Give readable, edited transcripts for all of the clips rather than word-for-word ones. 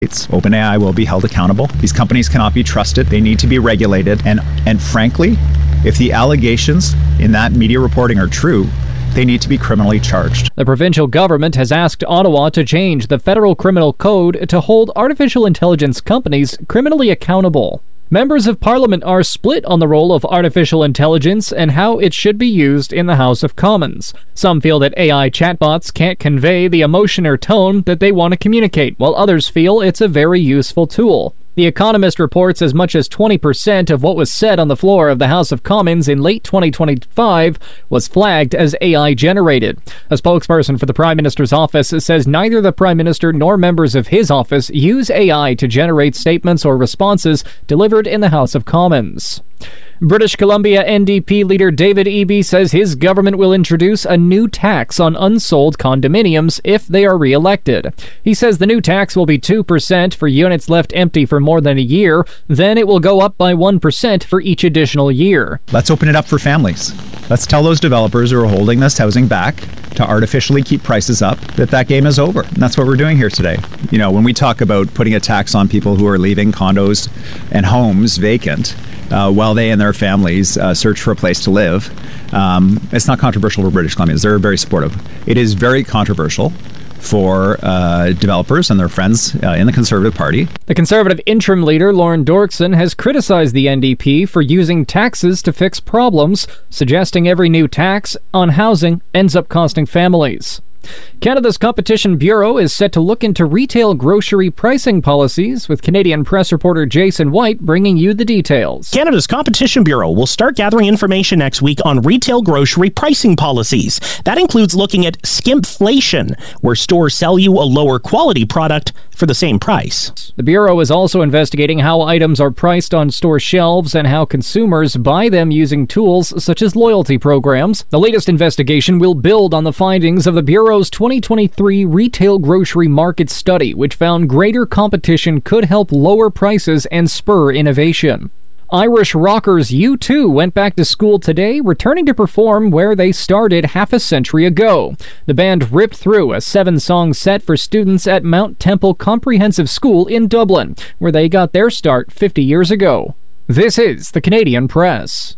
OpenAI will be held accountable. These companies cannot be trusted. They need to be regulated. And frankly, if the allegations in that media reporting are true, they need to be criminally charged. The provincial government has asked Ottawa to change the federal criminal code to hold artificial intelligence companies criminally accountable. Members of Parliament are split on the role of artificial intelligence and how it should be used in the House of Commons. Some feel that AI chatbots can't convey the emotion or tone that they want to communicate, while others feel it's a very useful tool. The Economist reports as much as 20% of what was said on the floor of the House of Commons in late 2025 was flagged as AI-generated. A spokesperson for the Prime Minister's office says neither the Prime Minister nor members of his office use AI to generate statements or responses delivered in the House of Commons. British Columbia NDP leader David Eby says his government will introduce a new tax on unsold condominiums if they are re-elected. He says the new tax will be 2% for units left empty for more than a year, then it will go up by 1% for each additional year. Let's open it up for families. Let's tell those developers who are holding this housing back to artificially keep prices up that game is over. And that's what we're doing here today. You know, when we talk about putting a tax on people who are leaving condos and homes vacant, while they and their families search for a place to live. It's not controversial for British Columbians. They're very supportive. It is very controversial for developers and their friends in the Conservative Party. The Conservative interim leader, Lauren Dorkson, has criticized the NDP for using taxes to fix problems, suggesting every new tax on housing ends up costing families. Canada's Competition Bureau is set to look into retail grocery pricing policies, with Canadian Press reporter Jason White bringing you the details. Canada's Competition Bureau will start gathering information next week on retail grocery pricing policies. That includes looking at skimpflation, where stores sell you a lower quality product for the same price. The Bureau is also investigating how items are priced on store shelves and how consumers buy them using tools such as loyalty programs. The latest investigation will build on the findings of the Bureau's 2023 Retail Grocery Market Study, which found greater competition could help lower prices and spur innovation. Irish rockers U2 went back to school today, returning to perform where they started half a century ago. The band ripped through a 7-song set for students at Mount Temple Comprehensive School in Dublin, where they got their start 50 years ago. This is the Canadian Press.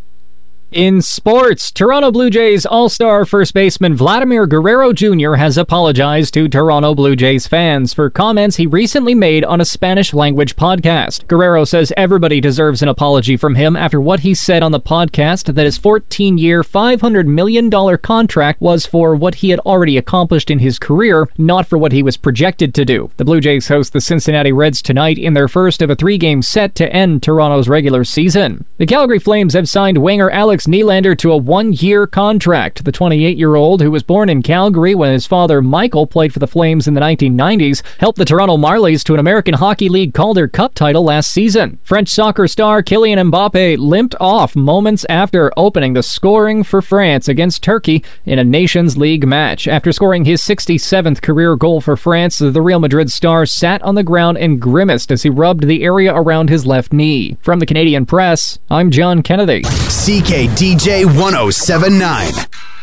In sports, Toronto Blue Jays All-Star first baseman Vladimir Guerrero Jr. has apologized to Toronto Blue Jays fans for comments he recently made on a Spanish-language podcast. Guerrero says everybody deserves an apology from him after what he said on the podcast, that his 14-year, $500 million contract was for what he had already accomplished in his career, not for what he was projected to do. The Blue Jays host the Cincinnati Reds tonight in their first of a 3-game set to end Toronto's regular season. The Calgary Flames have signed winger Alex Nylander to a 1-year contract. The 28-year-old, who was born in Calgary when his father Michael played for the Flames in the 1990s, helped the Toronto Marlies to an American Hockey League Calder Cup title last season. French soccer star Kylian Mbappe limped off moments after opening the scoring for France against Turkey in a Nations League match. After scoring his 67th career goal for France, the Real Madrid star sat on the ground and grimaced as he rubbed the area around his left knee. From the Canadian Press, I'm John Kennedy. CKDJ 1079.